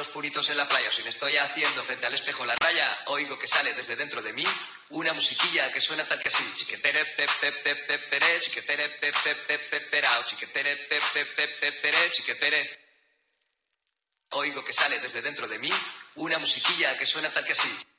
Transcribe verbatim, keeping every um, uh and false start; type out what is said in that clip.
los puritos en la playa, o si me estoy haciendo frente al espejo la raya, oigo que sale desde dentro de mí una musiquilla que suena tal que así. Chiquetere pe pe pe pe pere, chiquetere pe pe pe pe perao, chiquetere pe pe pe pe pere, chiquetere. Oigo que sale desde dentro de mí una musiquilla que suena tal que así.